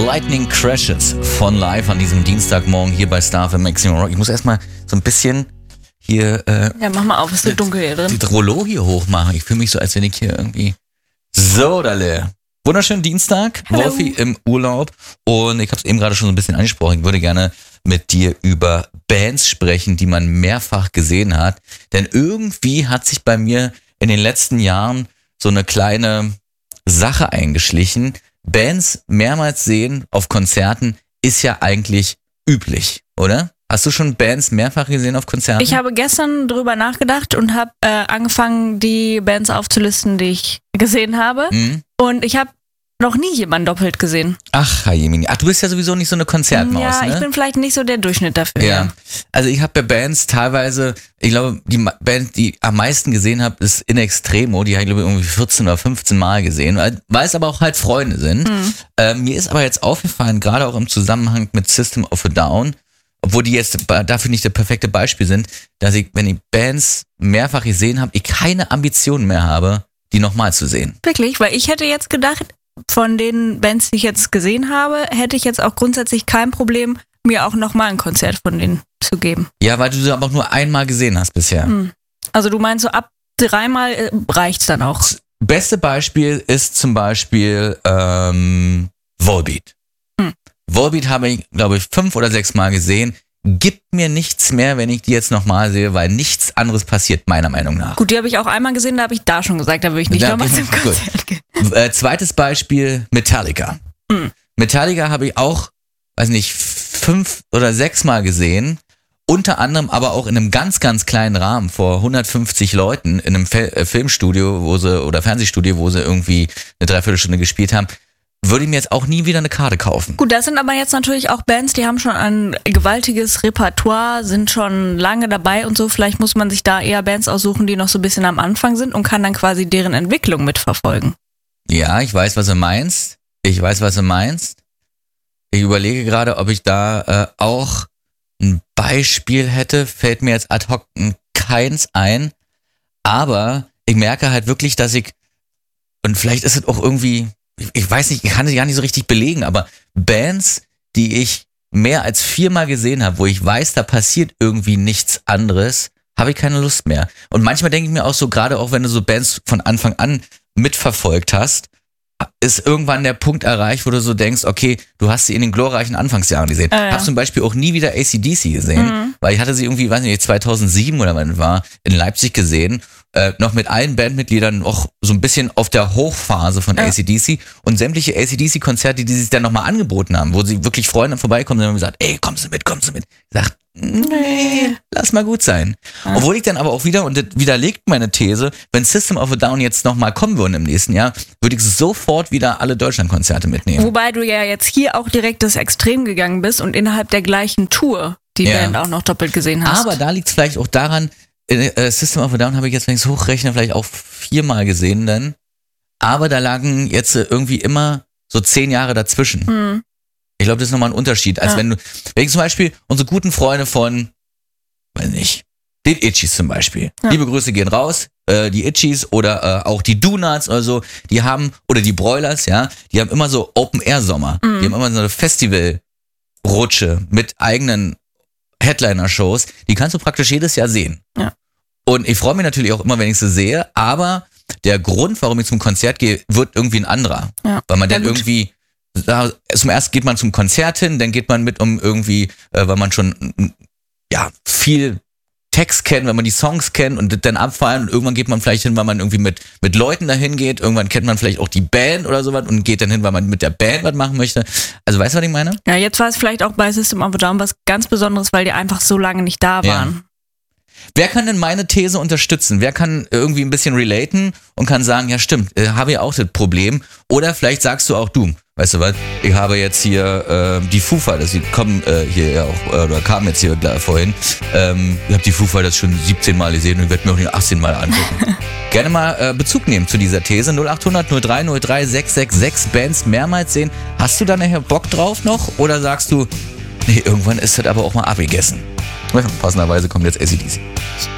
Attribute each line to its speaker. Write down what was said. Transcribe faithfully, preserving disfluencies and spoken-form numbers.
Speaker 1: Lightning Crashes von Live an diesem Dienstagmorgen hier bei Star F M Maximum Rock. Ich muss erstmal so ein bisschen hier äh,
Speaker 2: ja, mach mal auf, ist so dunkel hier drin.
Speaker 1: die Trollo hier hochmachen. Ich fühle mich so, als wenn ich hier irgendwie... So, Dalle. Wunderschönen Dienstag,
Speaker 2: Hallo.
Speaker 1: Wolfi im Urlaub. Und ich habe es eben gerade schon so ein bisschen angesprochen. Ich würde gerne mit dir über Bands sprechen, die man mehrfach gesehen hat. Denn irgendwie hat sich bei mir in den letzten Jahren so eine kleine Sache eingeschlichen. Bands mehrmals sehen auf Konzerten ist ja eigentlich üblich, oder? Hast du schon Bands mehrfach gesehen auf Konzerten?
Speaker 2: Ich habe gestern drüber nachgedacht und habe äh, angefangen, die Bands aufzulisten, die ich gesehen habe.
Speaker 1: Mhm.
Speaker 2: Und ich habe noch nie jemanden doppelt gesehen.
Speaker 1: Ach, Jemini. Ach, du bist ja sowieso nicht so eine Konzertmaus,
Speaker 2: ja,
Speaker 1: ne?
Speaker 2: ich bin vielleicht nicht so der Durchschnitt dafür.
Speaker 1: Ja, also ich habe bei Bands teilweise, ich glaube, die Ma- Band, die am meisten gesehen habe, ist In Extremo. Die habe ich, glaube ich, irgendwie vierzehn oder fünfzeen Mal gesehen, weil, weil es aber auch halt Freunde sind.
Speaker 2: Mhm.
Speaker 1: Äh, mir ist aber jetzt aufgefallen, gerade auch im Zusammenhang mit System of a Down, obwohl die jetzt dafür nicht das perfekte Beispiel sind, dass ich, wenn ich Bands mehrfach gesehen habe, ich keine Ambitionen mehr habe, die nochmal zu sehen.
Speaker 2: Wirklich, weil ich hätte jetzt gedacht, von den Bands, die ich jetzt gesehen habe, hätte ich jetzt auch grundsätzlich kein Problem, mir auch nochmal ein Konzert von denen zu geben.
Speaker 1: Ja, weil du sie aber auch nur einmal gesehen hast bisher.
Speaker 2: Mhm. Also du meinst, so ab dreimal äh, reicht's dann auch.
Speaker 1: Beste Beispiel ist zum Beispiel ähm, Volbeat.
Speaker 2: Hm.
Speaker 1: Volbeat habe ich, glaube ich, fünf oder sechs Mal gesehen. Gibt mir nichts mehr, wenn ich die jetzt nochmal sehe, weil nichts anderes passiert, meiner Meinung nach.
Speaker 2: Gut, die habe ich auch einmal gesehen, da habe ich da schon gesagt, da würde ich nicht
Speaker 1: Ja,
Speaker 2: nochmal zum
Speaker 1: gut.
Speaker 2: Konzert gehen.
Speaker 1: Äh, zweites Beispiel, Metallica.
Speaker 2: Hm.
Speaker 1: Metallica habe ich auch, weiß nicht, fünf oder sechs Mal gesehen. Unter anderem aber auch in einem ganz, ganz kleinen Rahmen vor hundertfünfzig Leuten in einem Fe- äh, Filmstudio, wo sie, oder Fernsehstudio, wo sie irgendwie eine Dreiviertelstunde gespielt haben. Würde ich mir jetzt auch nie wieder eine Karte kaufen.
Speaker 2: Gut, das sind aber jetzt natürlich auch Bands, die haben schon ein gewaltiges Repertoire, sind schon lange dabei und so. Vielleicht muss man sich da eher Bands aussuchen, die noch so ein bisschen am Anfang sind und kann dann quasi deren Entwicklung mitverfolgen.
Speaker 1: Ja, ich weiß, was du meinst. Ich weiß, was du meinst. Ich überlege gerade, ob ich da äh, auch ein Beispiel hätte. Fällt mir jetzt ad hoc keins ein. Aber ich merke halt wirklich, dass ich, und vielleicht ist es auch irgendwie, ich, ich weiß nicht, ich kann es gar nicht so richtig belegen, aber Bands, die ich mehr als viermal gesehen habe, wo ich weiß, da passiert irgendwie nichts anderes, habe ich keine Lust mehr. Und manchmal denke ich mir auch so, gerade auch wenn du so Bands von Anfang an mitverfolgt hast, ist irgendwann der Punkt erreicht, wo du so denkst, okay, du hast sie in den glorreichen Anfangsjahren gesehen.
Speaker 2: Ah, ja.
Speaker 1: Hab zum Beispiel auch nie wieder A C D C gesehen,
Speaker 2: Mhm.
Speaker 1: weil ich hatte sie irgendwie, weiß nicht, zweitausendsieben oder wann es war, in Leipzig gesehen, äh, noch mit allen Bandmitgliedern auch so ein bisschen auf der Hochphase von
Speaker 2: Ja.
Speaker 1: A C D C und sämtliche A C D C-Konzerte, die sich dann nochmal angeboten haben, wo sie wirklich Freunde vorbeikommen und haben gesagt, ey, kommst du mit, kommst du mit? Ich sag, nee, lass mal gut sein.
Speaker 2: Ja.
Speaker 1: Obwohl ich dann aber auch wieder, und das widerlegt meine These, wenn System of a Down jetzt nochmal kommen würden im nächsten Jahr, würde ich sofort wieder alle Deutschlandkonzerte mitnehmen.
Speaker 2: Wobei du ja jetzt hier auch direkt das Extrem gegangen bist und innerhalb der gleichen Tour die
Speaker 1: Ja.
Speaker 2: Band auch noch doppelt gesehen hast.
Speaker 1: Aber da liegt es vielleicht auch daran, äh, System of a Down habe ich jetzt, wenn ich es hochrechne, vielleicht auch viermal gesehen dann. Aber da lagen jetzt äh, irgendwie immer so zehn Jahre dazwischen.
Speaker 2: Hm.
Speaker 1: Ich glaube, das ist nochmal ein Unterschied. Als
Speaker 2: Ja.
Speaker 1: wenn du, wenn ich zum Beispiel unsere guten Freunde von, weiß nicht, den Itchies zum Beispiel.
Speaker 2: Ja.
Speaker 1: Liebe Grüße gehen raus, äh, die Itchies oder äh, auch die Donuts oder so, die haben, oder die Broilers, ja, die haben immer so Open-Air-Sommer.
Speaker 2: Mhm.
Speaker 1: Die haben immer so eine Festival-Rutsche mit eigenen Headliner-Shows. Die kannst du praktisch jedes Jahr sehen.
Speaker 2: Ja.
Speaker 1: Und ich freue mich natürlich auch immer, wenn ich sie sehe, aber der Grund, warum ich zum Konzert gehe, wird irgendwie ein anderer.
Speaker 2: Ja.
Speaker 1: Weil man
Speaker 2: Ja,
Speaker 1: dann
Speaker 2: gut.
Speaker 1: irgendwie, da, zum ersten geht man zum Konzert hin, dann geht man mit um irgendwie, äh, weil man schon m, ja viel Text kennt, wenn man die Songs kennt und das dann abfallen und irgendwann geht man vielleicht hin, weil man irgendwie mit mit Leuten dahin geht, irgendwann kennt man vielleicht auch die Band oder sowas und geht dann hin, weil man mit der Band was machen möchte. Also weißt du, was ich meine?
Speaker 2: Ja, jetzt war es vielleicht auch bei System of a Down was ganz Besonderes, weil die einfach so lange nicht da
Speaker 1: Ja.
Speaker 2: waren.
Speaker 1: Wer kann denn meine These unterstützen? Wer kann irgendwie ein bisschen relaten und kann sagen, ja stimmt, äh, habe ja auch das Problem. Oder vielleicht sagst du auch, du, weißt du was, ich habe jetzt hier äh, die Foo Fighters, die kommen äh, hier ja auch, äh, oder kamen jetzt hier da vorhin. Ähm, ich habe die Foo Fighters schon siebzehn Mal gesehen und ich werde mir auch die achtzehn Mal angucken. Gerne mal äh, Bezug nehmen zu dieser These. null acht hundert null drei null drei sechs sechs sechs Bands mehrmals sehen. Hast du da nachher Bock drauf noch? Oder sagst du, nee, irgendwann ist das aber auch mal abgegessen? Passenderweise kommt jetzt A C D C.